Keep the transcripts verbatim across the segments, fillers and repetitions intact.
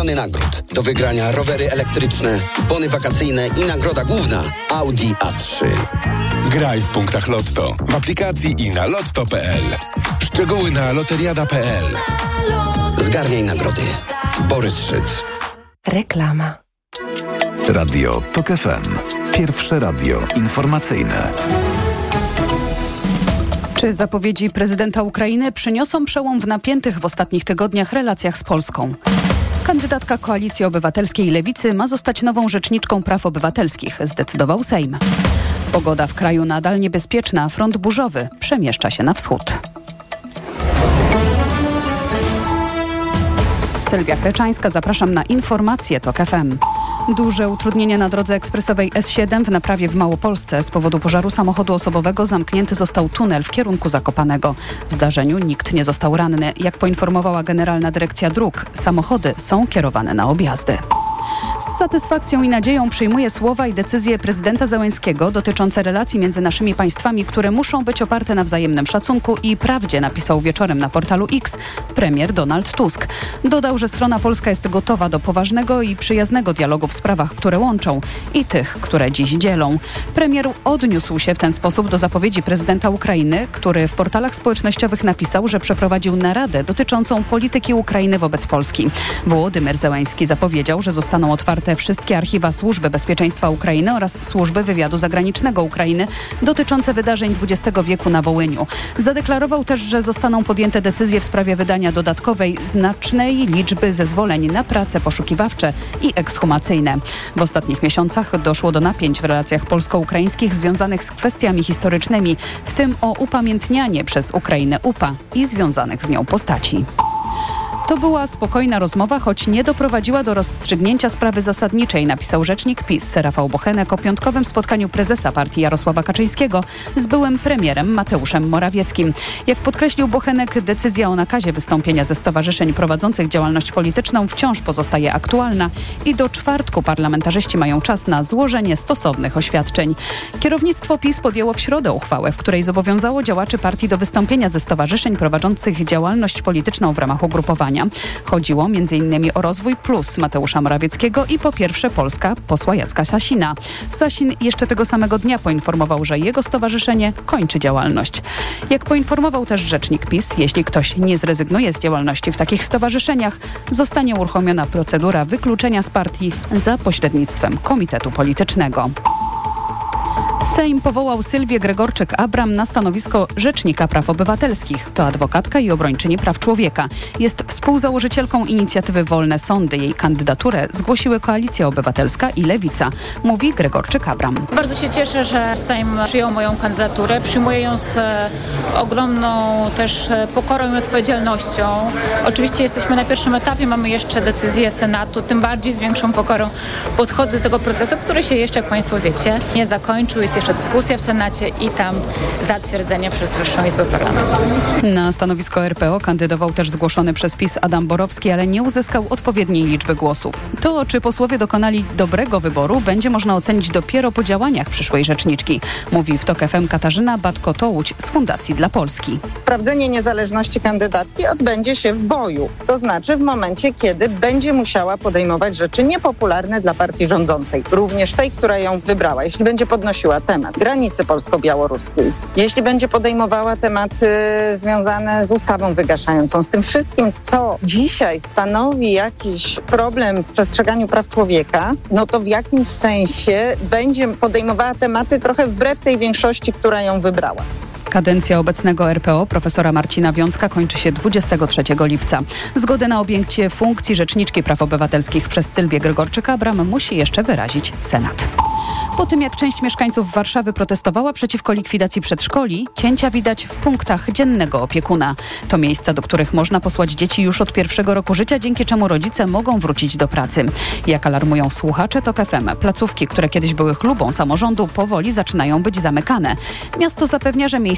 miliony nagród. Do wygrania rowery elektryczne, bony wakacyjne i nagroda główna Audi A trzy. Graj w punktach Lotto, w aplikacji i na lotto kropka p l. Szczegóły na loteriada kropka p l. Zgarniaj nagrody. Borys Szyc. Reklama. Radio TOK F M. Pierwsze radio informacyjne. Czy zapowiedzi prezydenta Ukrainy przyniosą przełom w napiętych w ostatnich tygodniach relacjach z Polską? Kandydatka Koalicji Obywatelskiej Lewicy ma zostać nową rzeczniczką praw obywatelskich, zdecydował Sejm. Pogoda w kraju nadal niebezpieczna, front burzowy przemieszcza się na wschód. Sylwia Kreczańska, zapraszam na informacje TOK F M. Duże utrudnienia na drodze ekspresowej S siedem w naprawie w Małopolsce. Z powodu pożaru samochodu osobowego zamknięty został tunel w kierunku Zakopanego. W zdarzeniu nikt nie został ranny. Jak poinformowała Generalna Dyrekcja Dróg, samochody są kierowane na objazdy. Z satysfakcją i nadzieją przyjmuję słowa i decyzje prezydenta Zełenskiego dotyczące relacji między naszymi państwami, które muszą być oparte na wzajemnym szacunku i prawdzie, napisał wieczorem na portalu X premier Donald Tusk. Dodał, że strona polska jest gotowa do poważnego i przyjaznego dialogu w sprawach, które łączą i tych, które dziś dzielą. Premier odniósł się w ten sposób do zapowiedzi prezydenta Ukrainy, który w portalach społecznościowych napisał, że przeprowadził naradę dotyczącą polityki Ukrainy wobec Polski. Wołodymyr Zełenski zapowiedział, że zostaną otwarte wszystkie archiwa Służby Bezpieczeństwa Ukrainy oraz Służby Wywiadu Zagranicznego Ukrainy dotyczące wydarzeń dwudziestego wieku na Wołyniu. Zadeklarował też, że zostaną podjęte decyzje w sprawie wydania dodatkowej znacznej liczby zezwoleń na prace poszukiwawcze i ekshumacyjne. W ostatnich miesiącach doszło do napięć w relacjach polsko-ukraińskich związanych z kwestiami historycznymi, w tym o upamiętnianie przez Ukrainę U P A i związanych z nią postaci. To była spokojna rozmowa, choć nie doprowadziła do rozstrzygnięcia sprawy zasadniczej, napisał rzecznik PiS Rafał Bochenek o piątkowym spotkaniu prezesa partii Jarosława Kaczyńskiego z byłym premierem Mateuszem Morawieckim. Jak podkreślił Bochenek, decyzja o nakazie wystąpienia ze stowarzyszeń prowadzących działalność polityczną wciąż pozostaje aktualna i do czwartku parlamentarzyści mają czas na złożenie stosownych oświadczeń. Kierownictwo PiS podjęło w środę uchwałę, w której zobowiązało działaczy partii do wystąpienia ze stowarzyszeń prowadzących działalność polityczną w ramach ugrupowania. Chodziło między innymi o Rozwój Plus Mateusza Morawieckiego i Po Pierwsze Polska posła Jacka Sasina. Sasin jeszcze tego samego dnia poinformował, że jego stowarzyszenie kończy działalność. Jak poinformował też rzecznik PiS, jeśli ktoś nie zrezygnuje z działalności w takich stowarzyszeniach, zostanie uruchomiona procedura wykluczenia z partii za pośrednictwem komitetu politycznego. Sejm powołał Sylwię Gregorczyk-Abram na stanowisko Rzecznika Praw Obywatelskich. To adwokatka i obrończyni praw człowieka. Jest współzałożycielką inicjatywy Wolne Sądy. Jej kandydaturę zgłosiły Koalicja Obywatelska i Lewica, mówi Gregorczyk-Abram. Bardzo się cieszę, że Sejm przyjął moją kandydaturę. Przyjmuję ją z ogromną też pokorą i odpowiedzialnością. Oczywiście jesteśmy na pierwszym etapie, mamy jeszcze decyzję Senatu, tym bardziej z większą pokorą podchodzę do tego procesu, który się jeszcze, jak Państwo wiecie, nie zakończył. Jest jeszcze dyskusja w Senacie i tam zatwierdzenie przez Wyższą Izbę Parlamentu. Na stanowisko R P O kandydował też zgłoszony przez PiS Adam Borowski, ale nie uzyskał odpowiedniej liczby głosów. To, czy posłowie dokonali dobrego wyboru, będzie można ocenić dopiero po działaniach przyszłej rzeczniczki, mówi w TOK F M Katarzyna Batko-Tołuć z Fundacji dla Polski. Sprawdzenie niezależności kandydatki odbędzie się w boju. To znaczy w momencie, kiedy będzie musiała podejmować rzeczy niepopularne dla partii rządzącej. Również tej, która ją wybrała. Jeśli będzie podnosiła temat granicy polsko-białoruskiej, jeśli będzie podejmowała tematy związane z ustawą wygaszającą, z tym wszystkim, co dzisiaj stanowi jakiś problem w przestrzeganiu praw człowieka, no to w jakimś sensie będzie podejmowała tematy trochę wbrew tej większości, która ją wybrała. Kadencja obecnego R P O profesora Marcina Wiącka kończy się dwudziestego trzeciego lipca. Zgodę na objęcie funkcji Rzeczniczki Praw Obywatelskich przez Sylwię Gregorczyk-Abram musi jeszcze wyrazić Senat. Po tym, jak część mieszkańców Warszawy protestowała przeciwko likwidacji przedszkoli, cięcia widać w punktach dziennego opiekuna. To miejsca, do których można posłać dzieci już od pierwszego roku życia, dzięki czemu rodzice mogą wrócić do pracy. Jak alarmują słuchacze TOK F M, placówki, które kiedyś były chlubą samorządu, powoli zaczynają być zamykane. Miasto zapewnia, że miejsca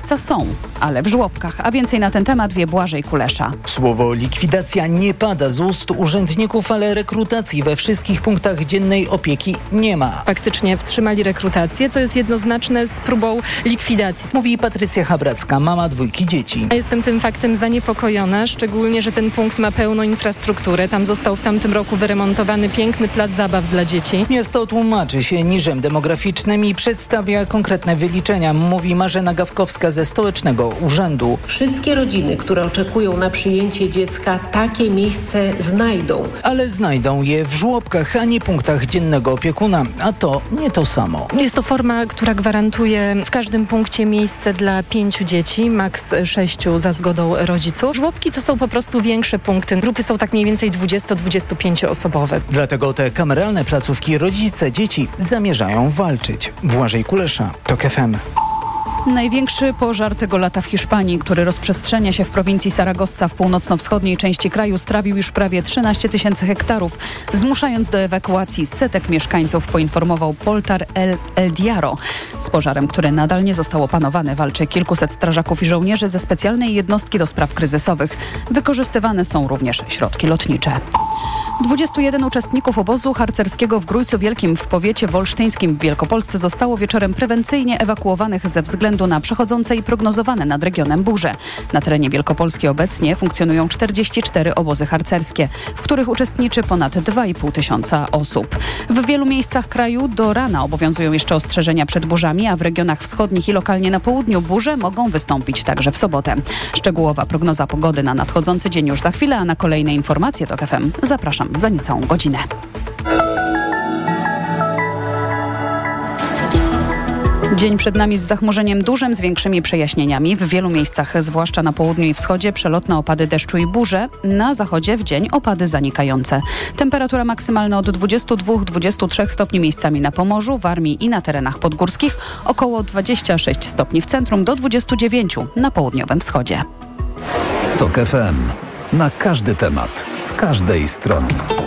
miejsca są, ale w żłobkach. A więcej na ten temat wie Błażej Kulesza. Słowo likwidacja nie pada z ust urzędników, ale rekrutacji we wszystkich punktach dziennej opieki nie ma. Faktycznie wstrzymali rekrutację, co jest jednoznaczne z próbą likwidacji. Mówi Patrycja Habracka, mama dwójki dzieci. Jestem tym faktem zaniepokojona, szczególnie, że ten punkt ma pełną infrastrukturę. Tam został w tamtym roku wyremontowany piękny plac zabaw dla dzieci. Miasto tłumaczy się niżem demograficznym i przedstawia konkretne wyliczenia, mówi Marzena Gawkowska ze Stołecznego Urzędu. Wszystkie rodziny, które oczekują na przyjęcie dziecka, takie miejsce znajdą. Ale znajdą je w żłobkach, a nie punktach dziennego opiekuna, a to nie to samo. Jest to forma, która gwarantuje w każdym punkcie miejsce dla pięciu dzieci, maks sześciu za zgodą rodziców. Żłobki to są po prostu większe punkty. Grupy są tak mniej więcej dwudziesto do dwudziestu pięciu osobowe. Dlatego te kameralne placówki rodzice dzieci zamierzają walczyć. Błażej Kulesza, TOK F M. Największy pożar tego lata w Hiszpanii, który rozprzestrzenia się w prowincji Saragossa w północno-wschodniej części kraju, strawił już prawie trzynaście tysięcy hektarów, zmuszając do ewakuacji setek mieszkańców, poinformował Poltar El, El Diaro. Z pożarem, który nadal nie został opanowany, walczy kilkuset strażaków i żołnierzy ze specjalnej jednostki do spraw kryzysowych. Wykorzystywane są również środki lotnicze. dwudziestu jeden uczestników obozu harcerskiego w Grójcu Wielkim w powiecie wolsztyńskim w Wielkopolsce zostało wieczorem prewencyjnie ewakuowanych ze względu na przechodzące i prognozowane nad regionem burze. Na terenie Wielkopolski obecnie funkcjonują czterdzieści cztery obozy harcerskie, w których uczestniczy ponad dwa i pół tysiąca osób. W wielu miejscach kraju do rana obowiązują jeszcze ostrzeżenia przed burzami, a w regionach wschodnich i lokalnie na południu burze mogą wystąpić także w sobotę. Szczegółowa prognoza pogody na nadchodzący dzień już za chwilę, a na kolejne informacje TOK F M zapraszam za niecałą godzinę. Dzień przed nami z zachmurzeniem dużym, z większymi przejaśnieniami. W wielu miejscach, zwłaszcza na południu i wschodzie, przelotne opady deszczu i burze. Na zachodzie w dzień opady zanikające. Temperatura maksymalna od dwudziestu dwóch do dwudziestu trzech stopni miejscami na Pomorzu, Warmii i na terenach podgórskich. Około dwadzieścia sześć stopni w centrum do dwudziestu dziewięciu na południowym wschodzie. TOK F M. Na każdy temat, z każdej strony.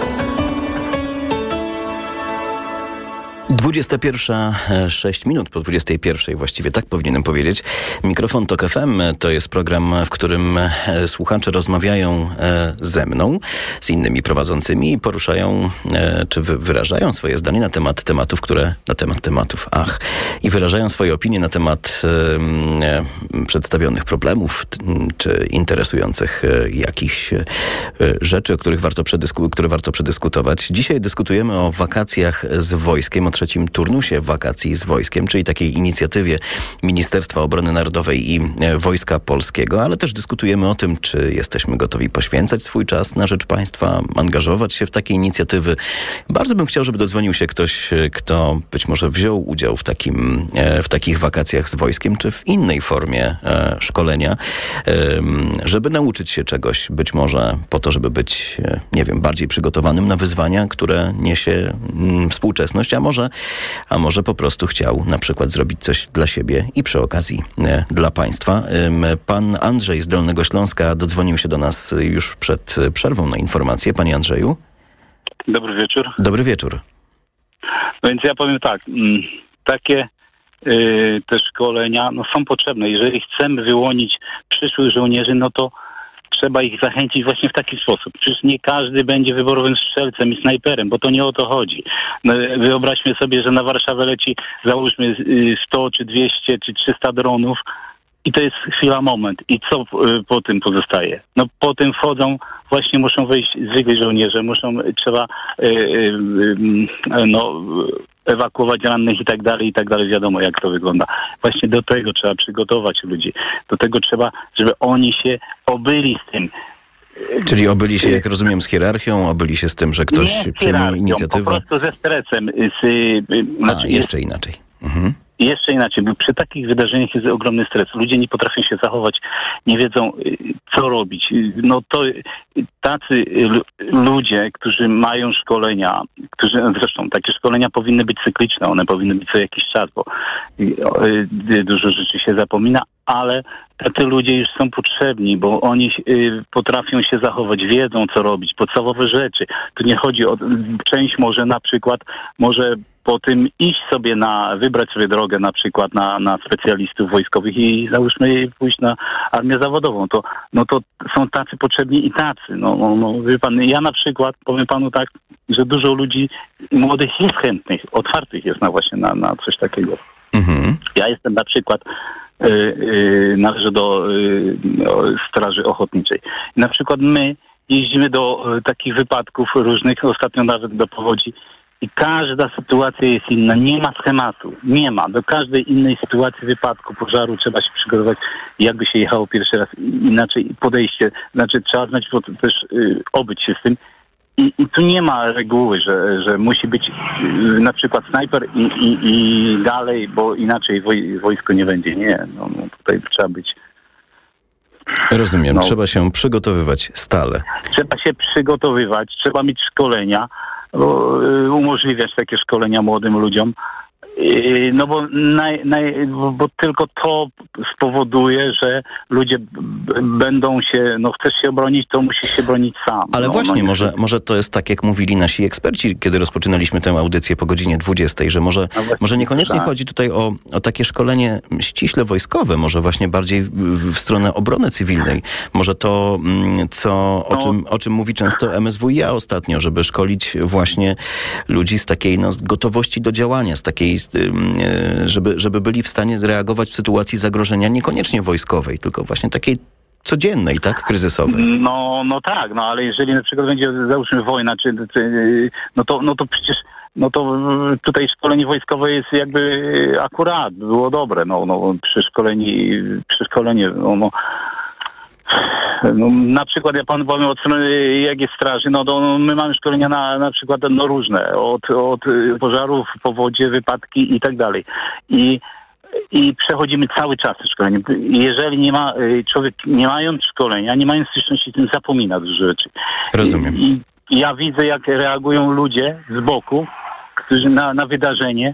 dwudziesta pierwsza, sześć minut po dwudziestej pierwszej, właściwie tak powinienem powiedzieć. Mikrofon TOK F M to jest program, w którym słuchacze rozmawiają ze mną, z innymi prowadzącymi i poruszają, czy wyrażają swoje zdanie na temat tematów, które, na temat tematów, ach, i wyrażają swoje opinie na temat e, przedstawionych problemów, czy interesujących jakichś rzeczy, o których warto przedysku- które warto przedyskutować. Dzisiaj dyskutujemy o wakacjach z wojskiem, o trzecim turnusie wakacji z wojskiem, czyli takiej inicjatywie Ministerstwa Obrony Narodowej i Wojska Polskiego, ale też dyskutujemy o tym, czy jesteśmy gotowi poświęcać swój czas na rzecz państwa, angażować się w takie inicjatywy. Bardzo bym chciał, żeby dodzwonił się ktoś, kto być może wziął udział w takim, w takich wakacjach z wojskiem, czy w innej formie szkolenia, żeby nauczyć się czegoś, być może po to, żeby być, nie wiem, bardziej przygotowanym na wyzwania, które niesie współczesność, a może A może po prostu chciał na przykład zrobić coś dla siebie i przy okazji e, dla państwa. E, pan Andrzej z Dolnego Śląska dodzwonił się do nas już przed przerwą na informację. Panie Andrzeju. Dobry wieczór. Dobry wieczór. No więc ja powiem tak, takie y, te szkolenia no, są potrzebne. Jeżeli chcemy wyłonić przyszłych żołnierzy, no to trzeba ich zachęcić właśnie w taki sposób. Przecież nie każdy będzie wyborowym strzelcem i snajperem, bo to nie o to chodzi. No, wyobraźmy sobie, że na Warszawę leci, załóżmy sto, czy dwieście, czy trzysta dronów i to jest chwila, moment. I co po tym pozostaje? No po tym wchodzą, właśnie muszą wejść zwykli żołnierze, muszą, trzeba yy, yy, no ewakuować rannych i tak dalej, i tak dalej. Wiadomo, jak to wygląda. Właśnie do tego trzeba przygotować ludzi. Do tego trzeba, żeby oni się obyli z tym. Czyli obyli się, jak rozumiem, z hierarchią, obyli się z tym, że ktoś przyjął inicjatywę. Po prostu ze stresem. Z, znaczy, A, jeszcze jest... inaczej. Mhm. Jeszcze inaczej, bo przy takich wydarzeniach jest ogromny stres. Ludzie nie potrafią się zachować, nie wiedzą, co robić. No to tacy ludzie, którzy mają szkolenia, którzy, zresztą takie szkolenia powinny być cykliczne, one powinny być co jakiś czas, bo dużo rzeczy się zapomina, ale tacy ludzie już są potrzebni, bo oni potrafią się zachować, wiedzą co robić, podstawowe rzeczy. Tu nie chodzi o, część może na przykład, może po tym iść sobie na, wybrać sobie drogę na przykład na, na specjalistów wojskowych i załóżmy pójść na armię zawodową, to, no to są tacy potrzebni i tacy. No, no, no wie pan, ja na przykład powiem panu tak, że dużo ludzi młodych jest chętnych, otwartych jest na właśnie na, na coś takiego. Mhm. Ja jestem na przykład Yy, yy, należy do yy, Straży Ochotniczej. Na przykład my jeździmy do yy, takich wypadków różnych, ostatnio nawet do powodzi i każda sytuacja jest inna. Nie ma schematu. Nie ma. Do każdej innej sytuacji wypadku, pożaru trzeba się przygotować, jakby się jechało pierwszy raz. Inaczej podejście. Znaczy trzeba znać też yy, obyć się z tym. I, I tu nie ma reguły, że, że musi być yy, na przykład snajper i, i, i dalej, bo inaczej woj, wojsko nie będzie. Nie, no, no tutaj trzeba być... Rozumiem, no, trzeba się przygotowywać stale. Trzeba się przygotowywać, trzeba mieć szkolenia, bo, yy, umożliwiać takie szkolenia młodym ludziom. No bo, naj, naj, bo tylko to spowoduje, że ludzie b- będą się, no chcesz się obronić, to musisz się bronić sam. Ale no, właśnie, no, może, może to jest tak, jak mówili nasi eksperci, kiedy rozpoczynaliśmy tę audycję po godzinie dwudziestej, że może, no właśnie, może niekoniecznie tak. chodzi tutaj o, o takie szkolenie ściśle wojskowe, może właśnie bardziej w, w stronę obrony cywilnej. Może to, co, o, no. czym, o czym mówi często M S W i A ostatnio, żeby szkolić właśnie ludzi z takiej no, gotowości do działania, z takiej Żeby, żeby byli w stanie zreagować w sytuacji zagrożenia niekoniecznie wojskowej, tylko właśnie takiej codziennej, tak? Kryzysowej. No, no tak, no ale jeżeli na przykład będzie, załóżmy, wojna, czy, czy no to, no to przecież no to tutaj szkolenie wojskowe jest jakby akurat, było dobre, no, no przeszkolenie, przeszkolenie, no, no. No, na przykład ja panu powiem od strony jak jest straży, no to no, my mamy szkolenia na, na przykład no, różne, od, od pożarów, powodzie, wypadki i tak dalej. I, i przechodzimy cały czas te szkolenie. Jeżeli nie ma, człowiek nie mając szkolenia, nie mając styczności z tym, zapomina dużo rzeczy. Rozumiem. I, i ja widzę, jak reagują ludzie z boku, którzy na, na wydarzenie,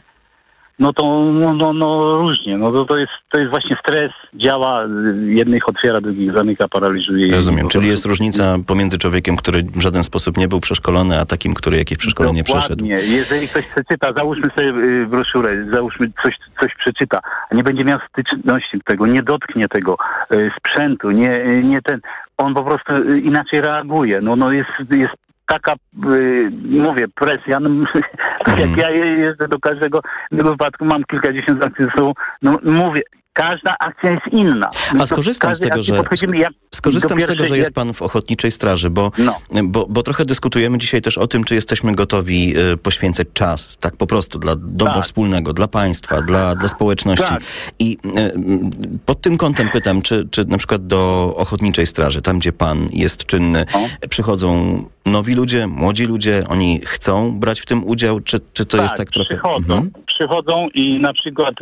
no to no, no, no różnie. No to, to, jest, to jest właśnie stres, działa, jednych otwiera, drugich zamyka, paraliżuje. Rozumiem, czyli jest różnica pomiędzy człowiekiem, który w żaden sposób nie był przeszkolony, a takim, który jakieś przeszkolenie przeszedł. Dokładnie. Jeżeli ktoś przeczyta, załóżmy sobie broszurę, załóżmy coś, coś przeczyta, a nie będzie miał styczności do tego, nie dotknie tego sprzętu, nie, nie ten, on po prostu inaczej reaguje. No, no jest, jest taka, yy, mówię, presja, no, jak ja jeżdżę do każdego wypadku, mam kilkadziesiąt akcji ze sobą, no mówię, każda akcja jest inna. A skorzystam z tego, że skorzystam z tego, że jest pan w Ochotniczej Straży, bo, no. bo, bo trochę dyskutujemy dzisiaj też o tym, czy jesteśmy gotowi y, poświęcać czas, tak po prostu, dla dobra tak. wspólnego, dla państwa, dla, dla społeczności. Tak. I y, pod tym kątem pytam, czy, czy na przykład do Ochotniczej Straży, tam gdzie pan jest czynny, no. przychodzą nowi ludzie, młodzi ludzie, oni chcą brać w tym udział, czy, czy to tak, jest tak trochę... przychodzą, mhm. przychodzą i na przykład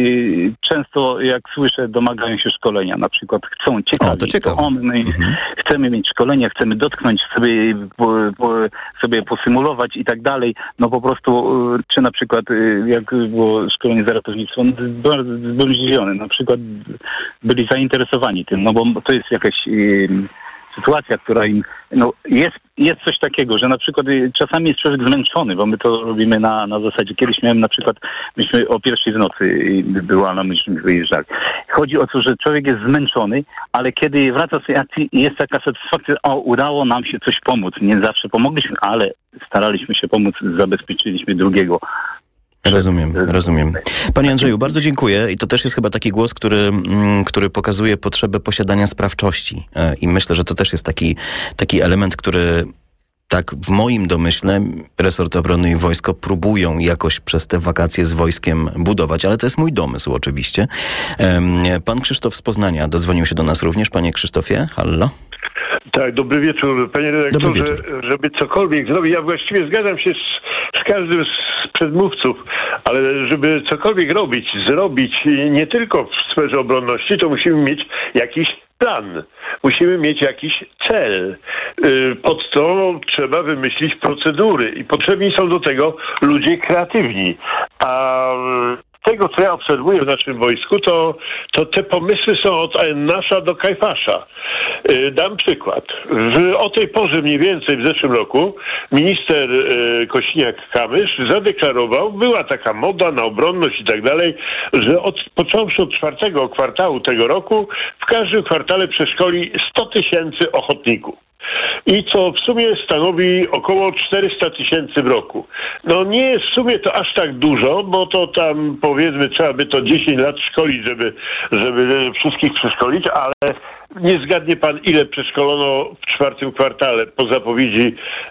y, często jak słyszę, domagają się szkolenia, na przykład chcą, ciekawi, o, to ciekawe. To on, my mhm. chcemy mieć szkolenia, chcemy dotknąć, sobie, po, po, sobie posymulować i tak dalej, no po prostu, czy na przykład jak było szkolenie za ratownictwo, no, bardzo byłem zdziwiony, na przykład byli zainteresowani tym, no bo to jest jakaś y, sytuacja, która im, no jest, jest coś takiego, że na przykład czasami jest człowiek zmęczony, bo my to robimy na, na zasadzie, kiedyś miałem na przykład, myśmy o pierwszej w nocy była, no myśmy wyjeżdżali. Chodzi o to, że człowiek jest zmęczony, ale kiedy wraca z tej akcji, jest taka satysfakcja, o, udało nam się coś pomóc. Nie zawsze pomogliśmy, ale staraliśmy się pomóc, zabezpieczyliśmy drugiego. Rozumiem, rozumiem. Panie Andrzeju, bardzo dziękuję i to też jest chyba taki głos, który, który pokazuje potrzebę posiadania sprawczości i myślę, że to też jest taki, taki element, który tak w moim domyśle resort obrony i wojsko próbują jakoś przez te wakacje z wojskiem budować, ale to jest mój domysł oczywiście. Pan Krzysztof z Poznania dodzwonił się do nas również. Panie Krzysztofie, hallo? Tak, dobry wieczór, panie redaktorze. Żeby cokolwiek zrobić, ja właściwie zgadzam się z, z każdym z przedmówców, ale żeby cokolwiek robić, zrobić nie tylko w sferze obronności, to musimy mieć jakiś plan. Musimy mieć jakiś cel. Pod to trzeba wymyślić procedury i potrzebni są do tego ludzie kreatywni. A tego, co ja obserwuję w naszym wojsku, to, to te pomysły są od Nasza do Kajfasza. Dam przykład. W, o tej porze mniej więcej w zeszłym roku minister e, Kosiniak-Kamysz zadeklarował, była taka moda na obronność i tak dalej, że od, począwszy od czwartego kwartału tego roku w każdym kwartale przeszkoli sto tysięcy ochotników. I co w sumie stanowi około czterysta tysięcy w roku. No nie jest w sumie to aż tak dużo, bo to tam powiedzmy trzeba by to dziesięć lat szkolić, żeby, żeby wszystkich przeszkolić, ale nie zgadnie pan, ile przeszkolono w czwartym kwartale po zapowiedzi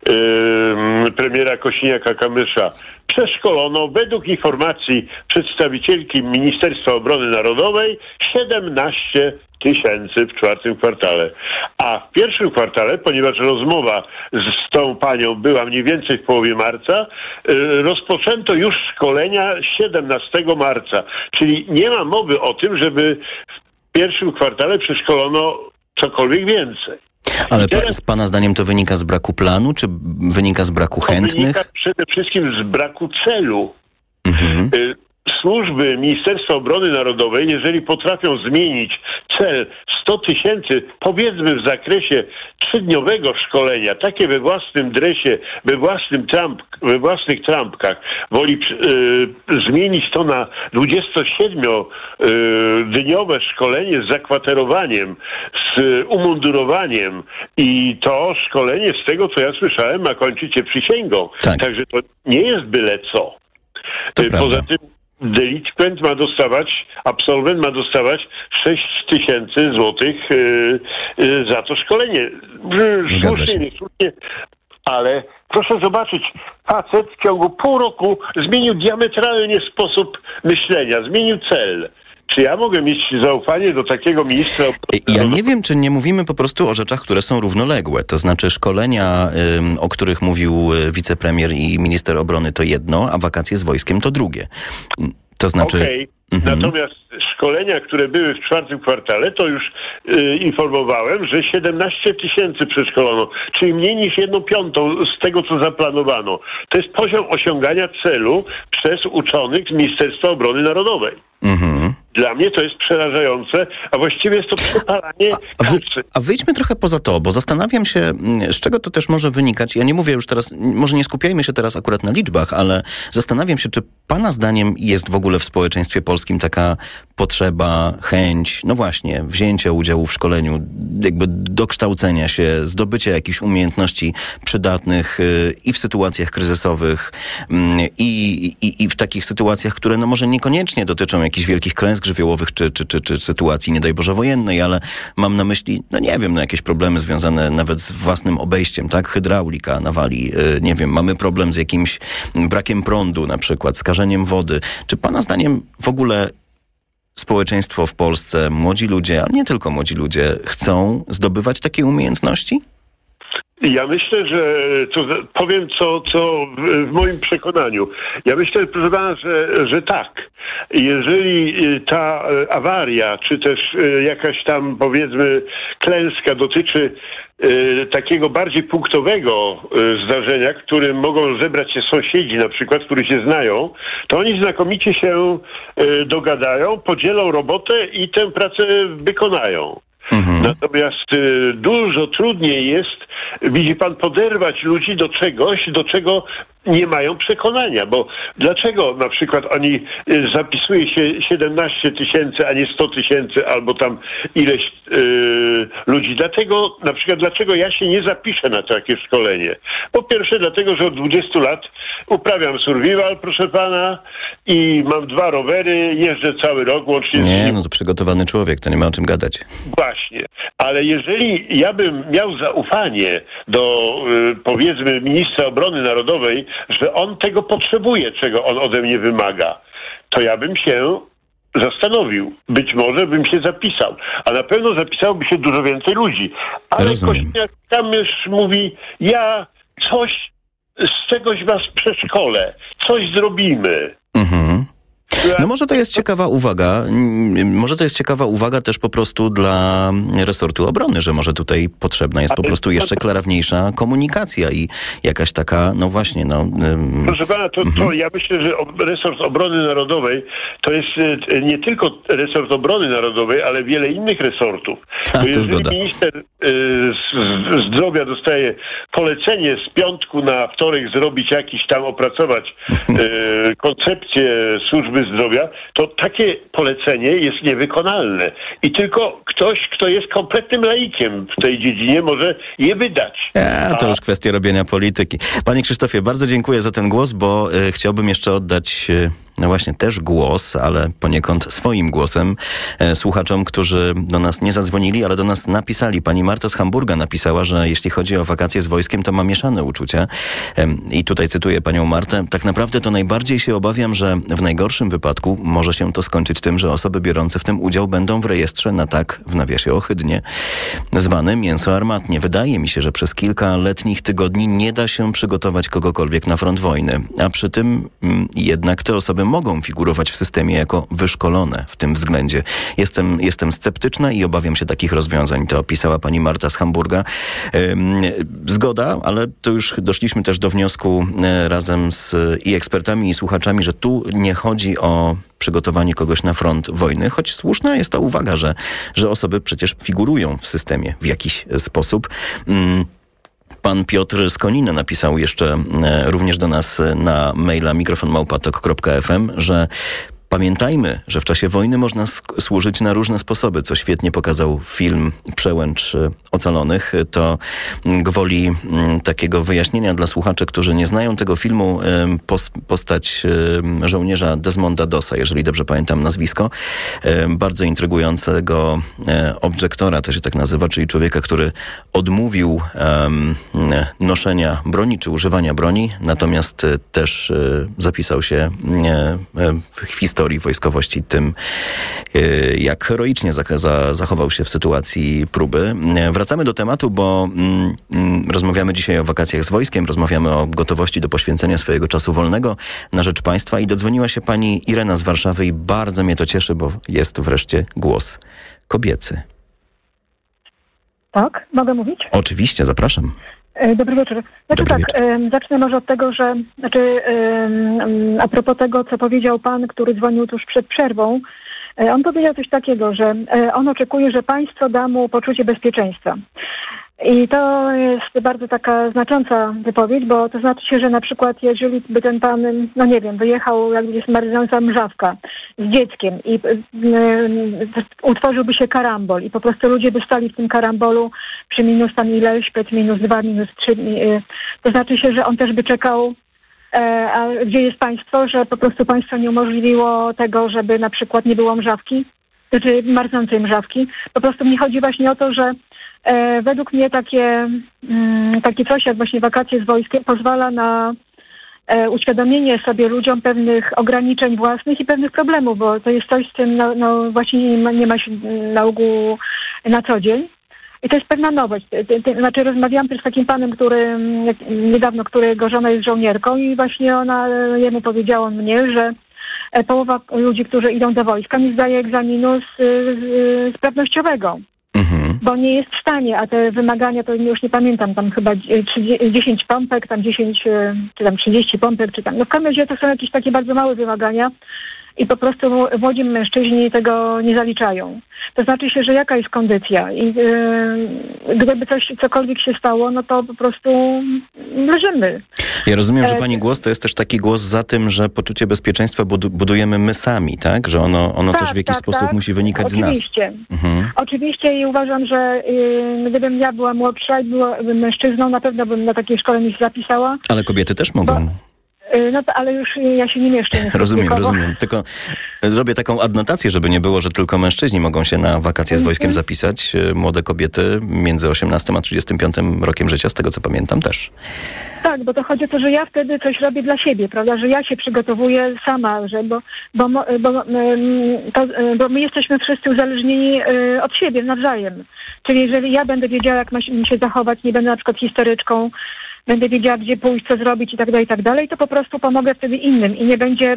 yy, premiera Kosiniaka-Kamysza. Przeszkolono według informacji przedstawicielki Ministerstwa Obrony Narodowej siedemnaście tysięcy w czwartym kwartale. A w pierwszym kwartale, ponieważ rozmowa z tą panią była mniej więcej w połowie marca, yy, rozpoczęto już szkolenia siedemnastego marca. Czyli nie ma mowy o tym, żeby w pierwszym kwartale przeszkolono cokolwiek więcej. Ale teraz, z pana zdaniem to wynika z braku planu, czy wynika z braku chętnych? Wynika przede wszystkim z braku celu. Mhm. Służby Ministerstwa Obrony Narodowej, jeżeli potrafią zmienić cel sto tysięcy, powiedzmy w zakresie trzydniowego szkolenia, takie we własnym dresie, we, własnym tramp, we własnych trampkach, woli yy, zmienić to na dwudziestosiedmiodniowe szkolenie z zakwaterowaniem, z umundurowaniem i to szkolenie, z tego co ja słyszałem, ma kończyć się przysięgą. Tak. Także to nie jest byle co. To Poza prawda. tym delikwent ma dostawać, absolwent ma dostawać sześć tysięcy złotych yy, yy, za to szkolenie. Słusznie, niesłusznie, ale proszę zobaczyć, facet w ciągu pół roku zmienił diametralnie sposób myślenia, zmienił cel. Czy ja mogę mieć zaufanie do takiego ministra? Ja nie wiem, czy nie mówimy po prostu o rzeczach, które są równoległe. To znaczy szkolenia, ym, o których mówił wicepremier i minister obrony, to jedno, a wakacje z wojskiem to drugie. To znaczy... Okej, okay. mhm. Natomiast szkolenia, które były w czwartym kwartale, to już y, informowałem, że siedemnaście tysięcy przeszkolono, czyli mniej niż jedną piątą z tego, co zaplanowano. To jest poziom osiągania celu przez uczonych z Ministerstwa Obrony Narodowej. Mhm. Dla mnie to jest przerażające, a właściwie jest to przepalanie a, a, wy, a wyjdźmy trochę poza to, bo zastanawiam się, z czego to też może wynikać. Ja nie mówię już teraz, może nie skupiajmy się teraz akurat na liczbach, ale zastanawiam się, czy pana zdaniem jest w ogóle w społeczeństwie polskim taka potrzeba, chęć, no właśnie, wzięcia udziału w szkoleniu, jakby dokształcenia się, zdobycia jakichś umiejętności przydatnych yy, i w sytuacjach kryzysowych, yy, i, i w takich sytuacjach, które no może niekoniecznie dotyczą jakichś wielkich klęsk żywiołowych, czy, czy, czy, czy sytuacji, nie daj Boże, wojennej, ale mam na myśli, no nie wiem, no jakieś problemy związane nawet z własnym obejściem, tak? Hydraulika nawali, yy, nie wiem, mamy problem z jakimś brakiem prądu na przykład, skażeniem wody. Czy pana zdaniem w ogóle społeczeństwo w Polsce, młodzi ludzie, ale nie tylko młodzi ludzie, chcą zdobywać takie umiejętności? Ja myślę, że to, powiem co, co w, w moim przekonaniu. Ja myślę, proszę pana, że, że tak. Jeżeli ta awaria, czy też jakaś tam powiedzmy klęska dotyczy takiego bardziej punktowego zdarzenia, którym mogą zebrać się sąsiedzi na przykład, którzy się znają, to oni znakomicie się dogadają, podzielą robotę i tę pracę wykonają. Mhm. Natomiast y, dużo trudniej jest, widzi pan, poderwać ludzi do czegoś, do czego nie mają przekonania, bo dlaczego na przykład oni y, zapisuje się siedemnaście tysięcy, a nie sto tysięcy, albo tam ileś y, ludzi. Dlatego, na przykład, dlaczego ja się nie zapiszę na takie szkolenie? Po pierwsze, dlatego, że od dwudziestu lat uprawiam survival, proszę pana, i mam dwa rowery, jeżdżę cały rok łącznie. Nie, no to przygotowany człowiek, to nie ma o czym gadać. Właśnie, ale jeżeli ja bym miał zaufanie do, y, powiedzmy, ministra obrony narodowej, że on tego potrzebuje, czego on ode mnie wymaga, to ja bym się zastanowił. Być może bym się zapisał, a na pewno zapisałoby się dużo więcej ludzi. Ale Kosiniak-Kamysz mówi, ja coś, z czegoś was przeszkolę, coś zrobimy. Mhm. No może to jest ciekawa uwaga, może to jest ciekawa uwaga też po prostu dla resortu obrony, że może tutaj potrzebna jest po prostu jeszcze klarowniejsza komunikacja i jakaś taka, no właśnie, no... Proszę pana, to, to ja myślę, że resort obrony narodowej to jest nie tylko resort obrony narodowej, ale wiele innych resortów. A, Bo jeżeli zgoda. minister y, zdrowia dostaje polecenie z piątku na wtorek zrobić jakiś tam, opracować y, koncepcję służby zdrowia, to takie polecenie jest niewykonalne. I tylko ktoś, kto jest kompletnym laikiem w tej dziedzinie, może je wydać. A, to już kwestia robienia polityki. Panie Krzysztofie, bardzo dziękuję za ten głos, bo y, chciałbym jeszcze oddać... Y, No właśnie, też głos, ale poniekąd swoim głosem e, słuchaczom, którzy do nas nie zadzwonili, ale do nas napisali. Pani Marta z Hamburga napisała, że jeśli chodzi o wakacje z wojskiem, to ma mieszane uczucia. E, I tutaj cytuję panią Martę. Tak naprawdę to najbardziej się obawiam, że w najgorszym wypadku może się to skończyć tym, że osoby biorące w tym udział będą w rejestrze na tak, w nawiasie ohydnie, zwany mięso armatnie. Wydaje mi się, że przez kilka letnich tygodni nie da się przygotować kogokolwiek na front wojny. A przy tym m, jednak te osoby mogą figurować w systemie jako wyszkolone w tym względzie. Jestem, jestem sceptyczna i obawiam się takich rozwiązań. To opisała pani Marta z Hamburga. Ym, zgoda, ale to już doszliśmy też do wniosku y, razem z i ekspertami, i słuchaczami, że tu nie chodzi o przygotowanie kogoś na front wojny, choć słuszna jest ta uwaga, że, że osoby przecież figurują w systemie w jakiś sposób. Ym, Pan Piotr z Konina napisał jeszcze e, również do nas na maila mikrofon małpa tok kropka f m, że pamiętajmy, że w czasie wojny można sk- służyć na różne sposoby, co świetnie pokazał film Przełęcz Ocalonych. To gwoli m, takiego wyjaśnienia dla słuchaczy, którzy nie znają tego filmu, e, pos- postać e, żołnierza Desmonda Dossa, jeżeli dobrze pamiętam nazwisko, e, bardzo intrygującego e, objektora, to się tak nazywa, czyli człowieka, który odmówił e, noszenia broni, czy używania broni, natomiast e, też e, zapisał się e, w historii historii wojskowości tym, jak heroicznie zachował się w sytuacji próby. Wracamy do tematu, bo rozmawiamy dzisiaj o wakacjach z wojskiem, rozmawiamy o gotowości do poświęcenia swojego czasu wolnego na rzecz państwa i dodzwoniła się pani Irena z Warszawy i bardzo mnie to cieszy, bo jest wreszcie głos kobiecy. Tak? Mogę mówić? Oczywiście, zapraszam. Dobry wieczór. Znaczy Dobry tak, wieczór. Zacznę może od tego, że znaczy, a propos tego, co powiedział pan, który dzwonił tuż przed przerwą, on powiedział coś takiego, że on oczekuje, że państwo da mu poczucie bezpieczeństwa. I to jest bardzo taka znacząca wypowiedź, bo to znaczy się, że na przykład jeżeli by ten pan, no nie wiem, wyjechał, jak jest marząca mrzawka z dzieckiem i y, utworzyłby się karambol i po prostu ludzie by stali w tym karambolu przy minus tam ileś, minus dwa, minus trzy, y, to znaczy się, że on też by czekał, y, a gdzie jest państwo, że po prostu państwo nie umożliwiło tego, żeby na przykład nie było mrzawki, znaczy marzącej mrzawki. Po prostu mnie chodzi właśnie o to, że E, według mnie takie, mm, takie coś jak właśnie wakacje z wojskiem pozwala na e, uświadomienie sobie ludziom pewnych ograniczeń własnych i pewnych problemów, bo to jest coś, z tym no, no właśnie nie ma, nie ma się na ogół na co dzień. I to jest pewna nowość. Znaczy rozmawiałam też z takim panem, który niedawno, którego żona jest żołnierką i właśnie ona, jemu powiedziała on mnie, że połowa ludzi, którzy idą do wojska, nie zdaje egzaminu z, z, sprawnościowego. Mhm. Bo nie jest w stanie, a te wymagania to już nie pamiętam, tam chyba dziesięć pompek, tam dziesięć, czy tam trzydzieści pompek, czy tam. No w każdym razie to są jakieś takie bardzo małe wymagania i po prostu młodzi mężczyźni tego nie zaliczają. To znaczy się, że jaka jest kondycja i yy, gdyby coś, cokolwiek się stało, no to po prostu leżymy. Ja rozumiem, że pani głos to jest też taki głos za tym, że poczucie bezpieczeństwa budujemy my sami, tak? Że ono, ono tak, też w jakiś tak, sposób tak. musi wynikać Oczywiście. z nas. Mhm. Oczywiście i uważam, że yy, gdybym ja była młodsza i byłabym mężczyzną, na pewno bym na takiej szkole nie się zapisała. Ale kobiety też mogą. Bo... No to, ale już ja się nie mieszczę. Nie rozumiem, rozumiem. Tylko robię taką adnotację, żeby nie było, że tylko mężczyźni mogą się na wakacje z wojskiem zapisać. Młode kobiety między osiemnastym a trzydziestym piątym rokiem życia, z tego co pamiętam też. Tak, bo to chodzi o to, że ja wtedy coś robię dla siebie, prawda, że ja się przygotowuję sama, że bo, bo, bo, to, bo my jesteśmy wszyscy uzależnieni od siebie nawzajem. Czyli jeżeli ja będę wiedziała, jak ma się zachować, nie będę na przykład historyczką, będę wiedziała, gdzie pójść, co zrobić i tak dalej, i tak dalej, to po prostu pomogę wtedy innym i nie będzie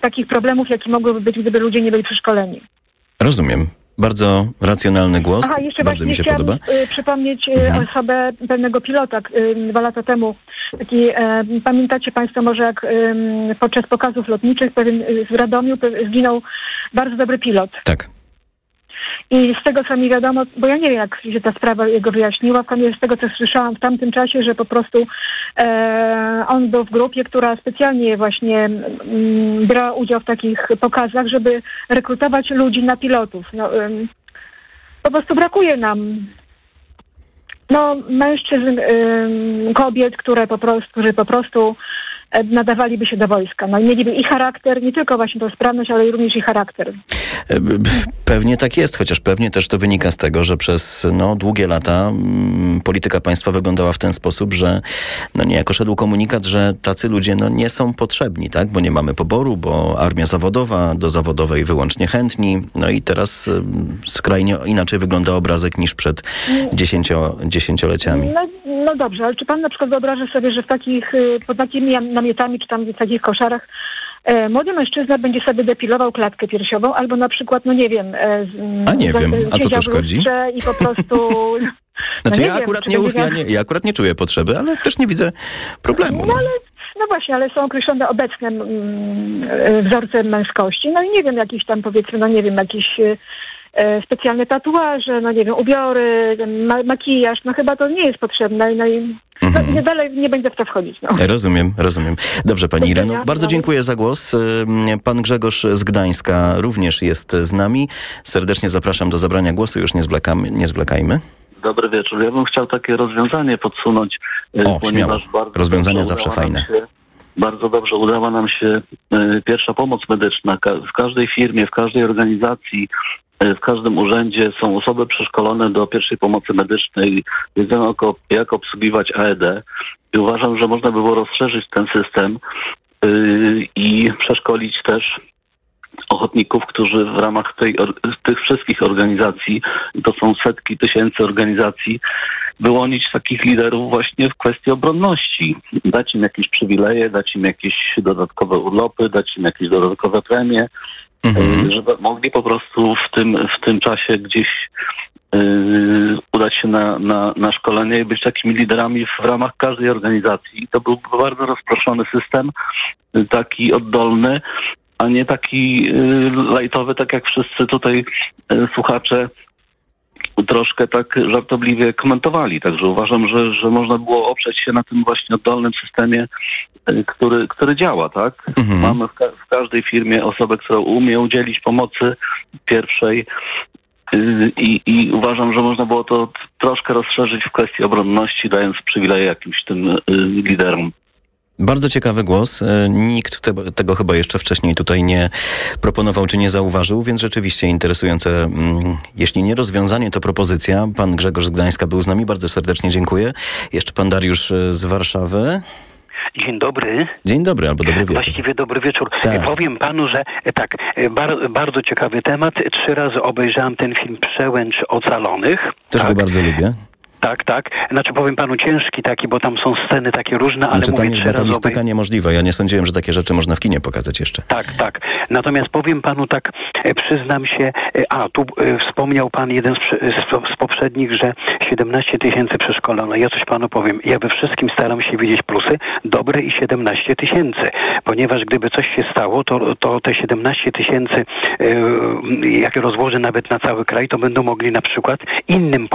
takich problemów, jakie mogłyby być, gdyby ludzie nie byli przeszkoleni. Rozumiem. Bardzo racjonalny głos. Aha, jeszcze bardzo mi się chciałam, podoba. y, przypomnieć y, Mhm. osobę pewnego pilota y, dwa lata temu. Taki, y, pamiętacie Państwo może, jak y, podczas pokazów lotniczych pewien y, w Radomiu pe- zginął bardzo dobry pilot. Tak. I z tego, co mi wiadomo, bo ja nie wiem, jak się ta sprawa jego wyjaśniła, z tego, co słyszałam w tamtym czasie, że po prostu e, on był w grupie, która specjalnie właśnie mm, brała udział w takich pokazach, żeby rekrutować ludzi na pilotów. No, ym, po prostu brakuje nam no, mężczyzn, ym, kobiet, które po prostu, którzy po prostu e, nadawaliby się do wojska. No i mieliby i charakter, nie tylko właśnie tą sprawność, ale również i charakter. Pewnie tak jest, chociaż pewnie też to wynika z tego, że przez no, długie lata mm, polityka państwa wyglądała w ten sposób, że no, niejako szedł komunikat, że tacy ludzie no, nie są potrzebni, tak? Bo nie mamy poboru, bo armia zawodowa, do zawodowej wyłącznie chętni. No i teraz y, skrajnie inaczej wygląda obrazek niż przed dziesięcio, dziesięcioleciami. No, no dobrze, ale czy pan na przykład wyobraża sobie, że w takich, y, pod takimi namiotami, czy tam w takich koszarach E, młody mężczyzna będzie sobie depilował klatkę piersiową, albo na przykład, no nie wiem... E, a nie wiem, a co to szkodzi? I po prostu... Znaczy no ja, wiem, akurat nie, ja, nie, ja akurat nie czuję potrzeby, ale też nie widzę problemu. No, ale, no właśnie, ale są określone obecne mm, wzorce męskości. No i nie wiem, jakieś tam powiedzmy, no nie wiem, jakieś... E, specjalne tatuaże, no nie wiem, ubiory, ma- makijaż, no chyba to nie jest potrzebne. No i Mhm. no, dalej nie będę w to wchodzić. No. Rozumiem, rozumiem. Dobrze, pani Ireno, bardzo dziękuję za głos. Pan Grzegorz z Gdańska również jest z nami. Serdecznie zapraszam do zabrania głosu, już nie zwlekamy, nie zwlekajmy. Dobry wieczór. Ja bym chciał takie rozwiązanie podsunąć. O, śmiało. Rozwiązania zawsze fajne. Się, bardzo dobrze udała nam się y, pierwsza pomoc medyczna. Ka- w każdej firmie, w każdej organizacji, w każdym urzędzie są osoby przeszkolone do pierwszej pomocy medycznej, wiedzą jak obsługiwać A E D i uważam, że można by było rozszerzyć ten system yy, i przeszkolić też ochotników, którzy w ramach tej, tych wszystkich organizacji, to są setki tysięcy organizacji, wyłonić takich liderów właśnie w kwestii obronności. Dać im jakieś przywileje, dać im jakieś dodatkowe urlopy, dać im jakieś dodatkowe premie, mhm. żeby mogli po prostu w tym, w tym czasie gdzieś yy, udać się na, na, na szkolenie i być takimi liderami w ramach każdej organizacji. To był bardzo rozproszony system, taki oddolny, a nie taki yy, lajtowy, tak jak wszyscy tutaj yy, słuchacze troszkę tak żartobliwie komentowali. Także uważam, że, że można było oprzeć się na tym właśnie oddolnym systemie, który, który działa, tak? Mhm. Mamy w, ka- w każdej firmie osobę, która umie udzielić pomocy pierwszej yy, i, i uważam, że można było to troszkę rozszerzyć w kwestii obronności, dając przywileje jakimś tym yy, liderom. Bardzo ciekawy głos. Nikt te, tego chyba jeszcze wcześniej tutaj nie proponował czy nie zauważył, więc rzeczywiście interesujące, jeśli nie rozwiązanie, to propozycja. Pan Grzegorz z Gdańska był z nami. Bardzo serdecznie dziękuję. Jeszcze pan Dariusz z Warszawy. Dzień dobry. Dzień dobry, albo dobry wieczór. Właściwie dobry wieczór. Tak. Powiem panu, że tak, bar, bardzo ciekawy temat. Trzy razy obejrzałem ten film Przełęcz Ocalonych. Też tak. go bardzo lubię. Tak, tak. Znaczy powiem panu ciężki taki, bo tam są sceny takie różne, ale znaczy, mówię tam jest trzy razy batalistyka obej... niemożliwa. Ja nie sądziłem, że takie rzeczy można w kinie pokazać jeszcze. Tak, tak. Natomiast powiem panu tak, przyznam się, a tu wspomniał pan jeden z, z, z poprzednich, że siedemnaście tysięcy przeszkolono. Ja coś panu powiem. Ja we wszystkim staram się widzieć plusy, dobre i siedemnaście tysięcy. Ponieważ gdyby coś się stało, to, to te siedemnaście tysięcy, jak rozłożę nawet na cały kraj, to będą mogli na przykład innym